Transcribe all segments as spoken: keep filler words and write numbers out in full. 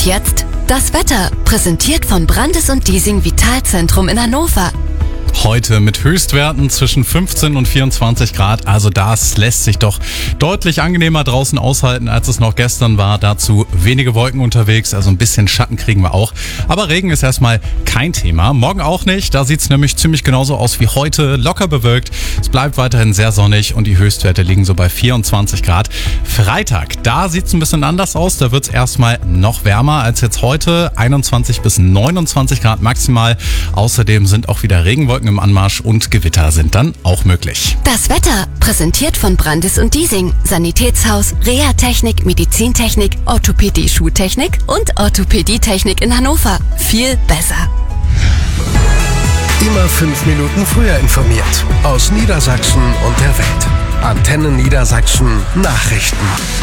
Und jetzt das Wetter, präsentiert von Brandes und Diesing Vitalzentrum in Hannover. Heute mit Höchstwerten zwischen fünfzehn und vierundzwanzig Grad. Also das lässt sich doch deutlich angenehmer draußen aushalten, als es noch gestern war. Dazu wenige Wolken unterwegs, also ein bisschen Schatten kriegen wir auch. Aber Regen ist erstmal kein Thema. Morgen auch nicht. Da sieht es nämlich ziemlich genauso aus wie heute. Locker bewölkt. Es bleibt weiterhin sehr sonnig und die Höchstwerte liegen so bei vierundzwanzig Grad. Freitag, da sieht es ein bisschen anders aus. Da wird es erstmal noch wärmer als jetzt heute. einundzwanzig bis neunundzwanzig Grad maximal. Außerdem sind auch wieder Regenwolken im Anmarsch und Gewitter sind dann auch möglich. Das Wetter, präsentiert von Brandes und Diesing, Sanitätshaus, Reha-Technik, Medizintechnik, Orthopädie-Schuhtechnik und Orthopädietechnik in Hannover. Viel besser. Immer fünf Minuten früher informiert. Aus Niedersachsen und der Welt. Antenne Niedersachsen Nachrichten.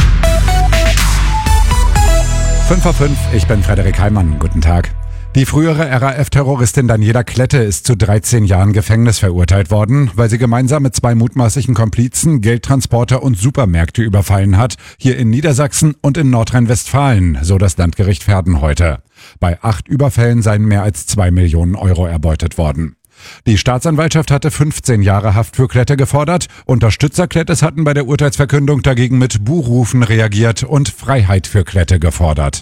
fünf Uhr fünf, ich bin Frederik Heimann. Guten Tag. Die frühere R A F-Terroristin Daniela Klette ist zu dreizehn Jahren Gefängnis verurteilt worden, weil sie gemeinsam mit zwei mutmaßlichen Komplizen Geldtransporter und Supermärkte überfallen hat, hier in Niedersachsen und in Nordrhein-Westfalen, so das Landgericht Verden heute. Bei acht Überfällen seien mehr als zwei Millionen Euro erbeutet worden. Die Staatsanwaltschaft hatte fünfzehn Jahre Haft für Klette gefordert. Unterstützer Klettes hatten bei der Urteilsverkündung dagegen mit Buhrufen reagiert und Freiheit für Klette gefordert.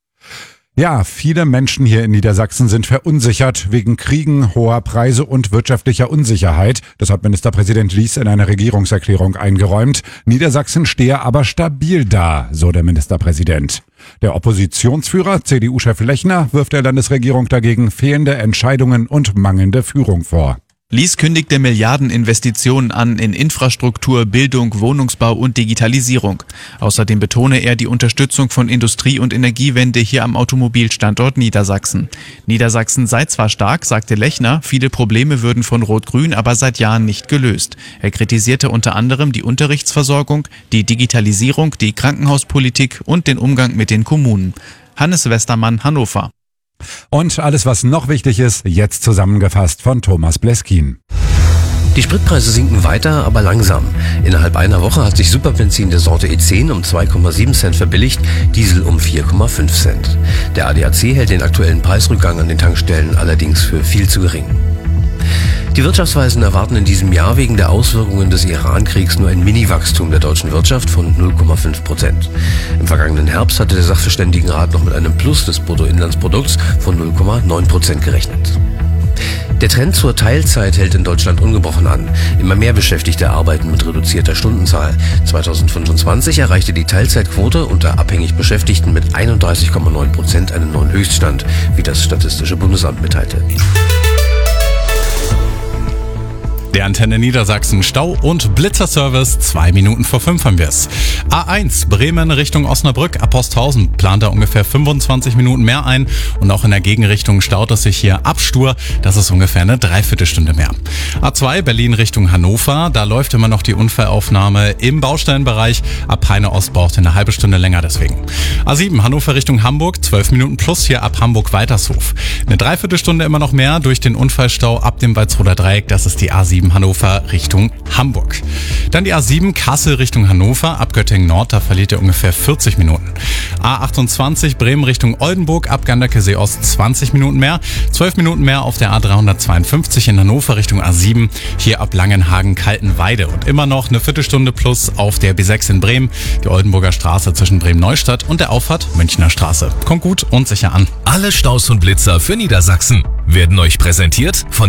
Ja, viele Menschen hier in Niedersachsen sind verunsichert wegen Kriegen, hoher Preise und wirtschaftlicher Unsicherheit. Das hat Ministerpräsident Lies in einer Regierungserklärung eingeräumt. Niedersachsen stehe aber stabil da, so der Ministerpräsident. Der Oppositionsführer, C D U-Chef Lechner, wirft der Landesregierung dagegen fehlende Entscheidungen und mangelnde Führung vor. Lies kündigte Milliardeninvestitionen an in Infrastruktur, Bildung, Wohnungsbau und Digitalisierung. Außerdem betone er die Unterstützung von Industrie- und Energiewende hier am Automobilstandort Niedersachsen. Niedersachsen sei zwar stark, sagte Lechner, viele Probleme würden von Rot-Grün aber seit Jahren nicht gelöst. Er kritisierte unter anderem die Unterrichtsversorgung, die Digitalisierung, die Krankenhauspolitik und den Umgang mit den Kommunen. Hannes Westermann, Hannover. Und alles, was noch wichtig ist, jetzt zusammengefasst von Thomas Bleskin. Die Spritpreise sinken weiter, aber langsam. Innerhalb einer Woche hat sich Superbenzin der Sorte E zehn um zwei Komma sieben Cent verbilligt, Diesel um vier Komma fünf Cent. Der A D A C hält den aktuellen Preisrückgang an den Tankstellen allerdings für viel zu gering. Die Wirtschaftsweisen erwarten in diesem Jahr wegen der Auswirkungen des Iran-Kriegs nur ein Mini-Wachstum der deutschen Wirtschaft von null Komma fünf Prozent. Im vergangenen Herbst hatte der Sachverständigenrat noch mit einem Plus des Bruttoinlandsprodukts von null Komma neun Prozent gerechnet. Der Trend zur Teilzeit hält in Deutschland ungebrochen an. Immer mehr Beschäftigte arbeiten mit reduzierter Stundenzahl. zweitausendfünfundzwanzig erreichte die Teilzeitquote unter abhängig Beschäftigten mit einunddreißig Komma neun Prozent einen neuen Höchststand, wie das Statistische Bundesamt mitteilte. Der Antenne Niedersachsen Stau- und Blitzerservice. Zwei Minuten vor fünf haben wir es. A eins Bremen Richtung Osnabrück, Aposthausen plant da ungefähr fünfundzwanzig Minuten mehr ein. Und auch in der Gegenrichtung staut es sich hier ab Stur. Das ist ungefähr eine Dreiviertelstunde mehr. A zwei Berlin Richtung Hannover. Da läuft immer noch die Unfallaufnahme im Baustellenbereich. Ab Heine Ost braucht eine halbe Stunde länger deswegen. A sieben Hannover Richtung Hamburg. zwölf Minuten plus hier ab Hamburg-Weitershof. Eine Dreiviertelstunde immer noch mehr durch den Unfallstau ab dem Walsroder Dreieck. Das ist die A sieben Hannover Richtung Hamburg. Dann die A sieben Kassel Richtung Hannover, ab Göttingen Nord, da verliert ihr ungefähr vierzig Minuten. A achtundzwanzig Bremen Richtung Oldenburg, ab Ganderkesee Ost zwanzig Minuten mehr, zwölf Minuten mehr auf der A dreihundertzweiundfünfzig in Hannover Richtung A sieben, hier ab Langenhagen-Kaltenweide und immer noch eine Viertelstunde plus auf der B sechs in Bremen, die Oldenburger Straße zwischen Bremen-Neustadt und der Auffahrt Münchner Straße. Kommt gut und sicher an. Alle Staus und Blitzer für Niedersachsen werden euch präsentiert von